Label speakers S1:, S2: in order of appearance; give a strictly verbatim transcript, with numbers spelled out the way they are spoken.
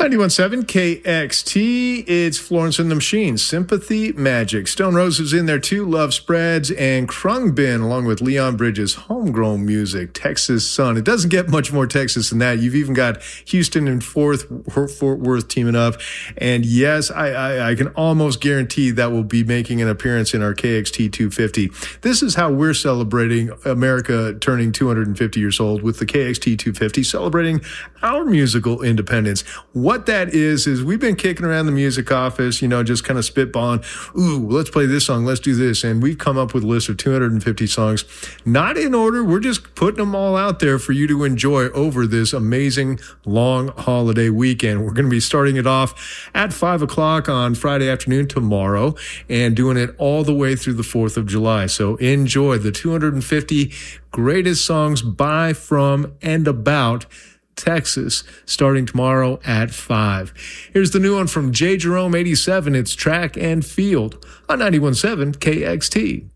S1: ninety-one point seven K X T, it's Florence and the Machine, Sympathy Magic. Stone Roses in there too, Love Spreads, and Krungbin, along with Leon Bridges, Homegrown Music, Texas Sun. It doesn't get much more Texas than that. You've even got Houston and Fort, Fort Worth teaming up. And yes, I, I, I can almost guarantee that will be making an appearance in our K X T two fifty. This is how we're celebrating America turning two hundred fifty years old with the K X T two fifty, celebrating our musical independence. What that is, is we've been kicking around the music office, you know, just kind of spitballing, ooh, let's play this song, let's do this. And we've come up with a list of two hundred fifty songs, not in order. We're just putting them all out there for you to enjoy over this amazing long holiday weekend. We're going to be starting it off at five o'clock on Friday afternoon tomorrow and doing it all the way through the fourth of July. So enjoy the two hundred fifty greatest songs by, from, and about Texas, starting tomorrow at five. Here's the new one from J. Jerome eighty-seven. It's Track and Field on ninety-one point seven K X T.